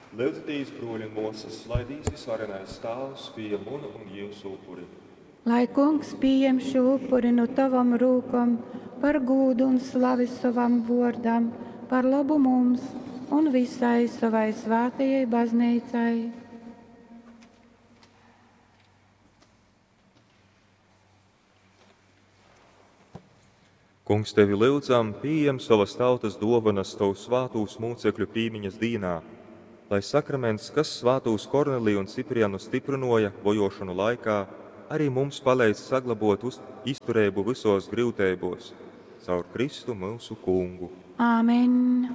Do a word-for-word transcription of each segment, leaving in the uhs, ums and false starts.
Lūdzatīs, broļi mūsas, lai dīs visvarenais stāvs pie munu un jūsu upuri. Lai kungs pieņem šo upuri no tavam rūkam, par gūdu un slavi savam vordam, par labu mums un visai savai svētajai baznīcai. Kungs, tevi lūdzam, pieņem savas tautas dovanas tavu svātūs mūcekļu pīmiņas dīnā, lai sakraments, kas svātūs Korneliju un Ciprianu stiprinoja bojošanu laikā, arī mums palīdz saglabot uz izturēbu visos grūtībos, caur Kristu mūsu kungu. Āmen!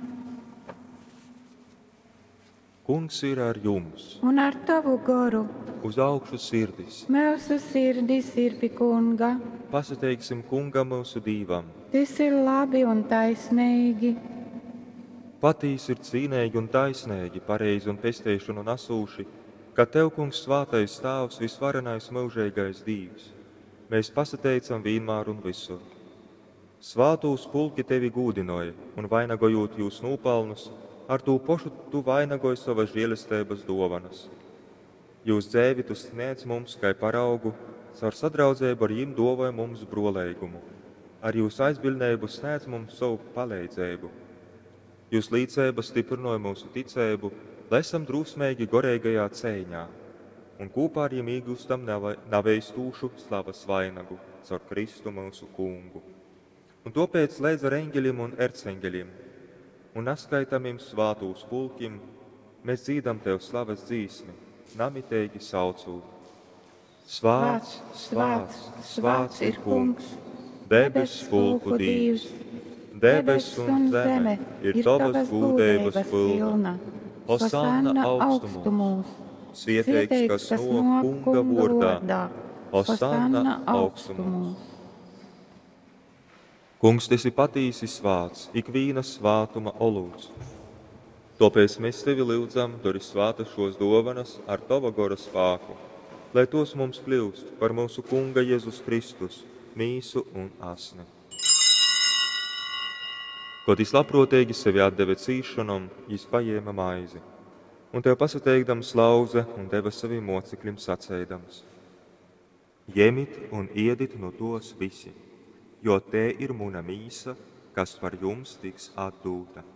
Kungs ir ar jums, Un ar tavu garu uz augšu sirdis. mūsu sirdis ir pie kunga. Pasateiksim kungam mūsu dīvam. Tas ir labi un taisnīgi. Patīs ir cīnēji un taisnēji, pareizi un pestēšanu nasūši, ka tev, kungs, svātais stāvs, visvarenais mūžīgais Dievs. Mēs pasateicam vienmēr un visur. Svātūs pulki tevi gūdinoja, un vainagojot jūs nopelnus, ar to pošu tu vainagoji savas žēlestības dovanas. Jūs dzēvi tu sniedz mums kā paraugu, caur sadraudzību ar jim dovoja mums brolēgumu. Ar jūsu aizbildnību sniedz mums savu palīdzību. Jūs līdzēba stiprinoja mūsu ticību, lai esam drūsmīgi gorīgajā cēņā, un kopā ar jiem iegūstam naveistūšu slavas vainagu caur Kristu mūsu kungu. Un tāpēc līdz ar eņģeļiem un erceņģeļiem un neskaitamiem svātūs pulkim mēs dzīdam tev slavas dzīsmi, namitēgi saucot. Svāts, svāts, svāts ir kungs, debes pulku Dievs, debes un zeme ir tavas gūdības pilna. Hosanna augstumos, svētīgs, kas no kunga vārdā, Hosanna augstumos. Kungs, tas ir patīsi svāts, ikvīnas svātuma olūts. Tāpēc mēs tevi lūdzam, dori svāta šos dovanas ar tava gora spāku, lai tos mums kļūst par mūsu kunga Jēzus Kristus, mīsu un asni. Kad viņš labprātīgi sevi atdeva cīšanam, viņš paņēma maizi, un tev pasateikdams lauze un deva saviem mocekļiem sacēdams: Ņemiet un ēdiet no tos visi, jo te ir mana mīsa, kas par jums tiks atdota.